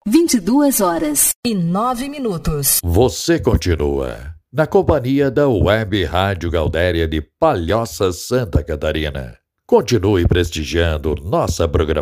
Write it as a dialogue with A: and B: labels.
A: 22h09.
B: Você continua na companhia da Web Rádio Gaudéria de Palhoça, Santa Catarina. Continue prestigiando nossa programação.